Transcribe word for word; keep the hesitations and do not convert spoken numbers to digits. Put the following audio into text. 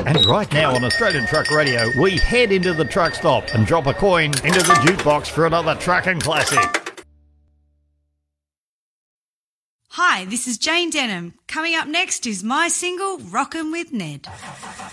And right now on Australian Truck Radio, we head into the truck stop and drop a coin into the jukebox for another trucking classic. Hi, this is Jane Denham. Coming up next is my single, Rockin' with Ned.